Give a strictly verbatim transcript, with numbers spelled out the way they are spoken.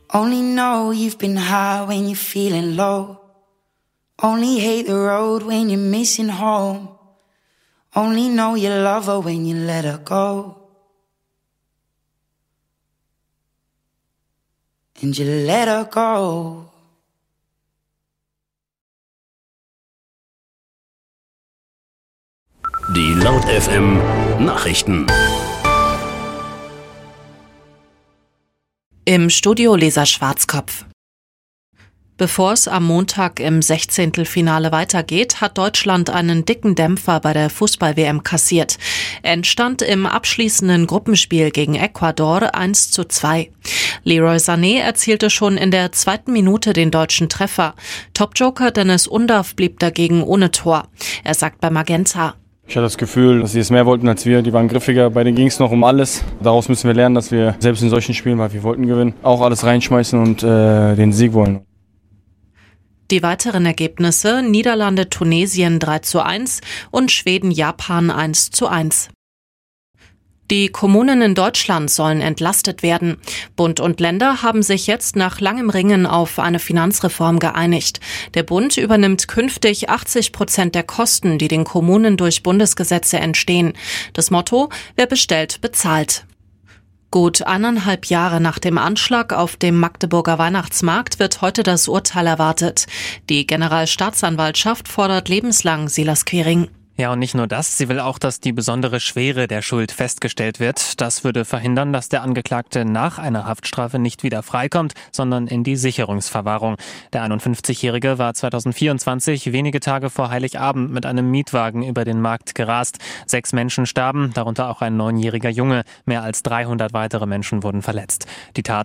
Only know you've been high when you're feeling low. Only hate the road when you're missing home. Only know you love her when you let her go. And you let her go. Die Laut F M Nachrichten. Im Studio Lisa Schwarzkopf. Bevor es am Montag im Sechzehntelfinale weitergeht, hat Deutschland einen dicken Dämpfer bei der Fußball-W M kassiert. Endstand im abschließenden Gruppenspiel gegen Ecuador eins zu zwei. Leroy Sané erzielte schon in der zweiten Minute den deutschen Treffer. Topjoker Dennis Undav blieb dagegen ohne Tor. Er sagt bei Magenta: Ich hatte das Gefühl, dass sie es mehr wollten als wir. Die waren griffiger, bei denen ging es noch um alles. Daraus müssen wir lernen, dass wir selbst in solchen Spielen, weil wir wollten gewinnen, auch alles reinschmeißen und äh, den Sieg wollen. Die weiteren Ergebnisse: Niederlande Tunesien drei zu eins und Schweden Japan eins zu eins. Die Kommunen in Deutschland sollen entlastet werden. Bund und Länder haben sich jetzt nach langem Ringen auf eine Finanzreform geeinigt. Der Bund übernimmt künftig achtzig Prozent der Kosten, die den Kommunen durch Bundesgesetze entstehen. Das Motto: Wer bestellt, bezahlt. Gut eineinhalb Jahre nach dem Anschlag auf dem Magdeburger Weihnachtsmarkt wird heute das Urteil erwartet. Die Generalstaatsanwaltschaft fordert lebenslang Silas Quiring. Ja, und nicht nur das, sie will auch, dass die besondere Schwere der Schuld festgestellt wird. Das würde verhindern, dass der Angeklagte nach einer Haftstrafe nicht wieder freikommt, sondern in die Sicherungsverwahrung. Der einundfünfzigjährige war zweitausendvierundzwanzig wenige Tage vor Heiligabend mit einem Mietwagen über den Markt gerast. Sechs Menschen starben, darunter auch ein neunjähriger Junge. Mehr als dreihundert weitere Menschen wurden verletzt. Die Tat